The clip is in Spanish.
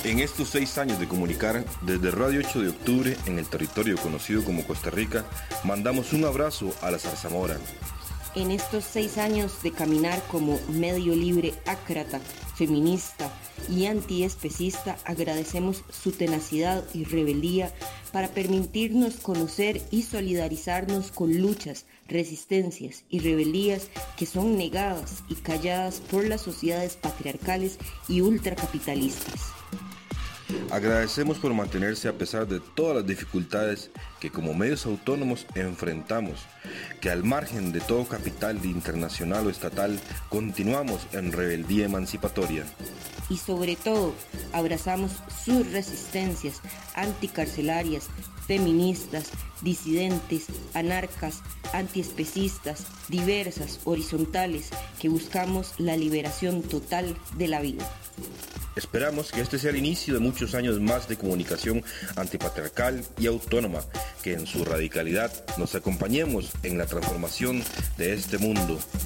En estos 6 años de comunicar desde Radio 8 de Octubre en el territorio conocido como Costa Rica, mandamos un abrazo a la zarzamora. En estos 6 años de caminar como medio libre, ácrata, feminista y antiespecista, agradecemos su tenacidad y rebeldía para permitirnos conocer y solidarizarnos con luchas, resistencias y rebeldías que son negadas y calladas por las sociedades patriarcales y ultracapitalistas. Agradecemos por mantenerse a pesar de todas las dificultades que como medios autónomos enfrentamos, que al margen de todo capital internacional o estatal, continuamos en rebeldía emancipatoria. Y sobre todo, abrazamos sus resistencias anticarcelarias, feministas, disidentes, anarcas, antiespecistas, diversas, horizontales, que buscamos la liberación total de la vida. Esperamos que este sea el inicio de muchos años más de comunicación antipatriarcal y autónoma, que en su radicalidad nos acompañemos en la transformación de este mundo.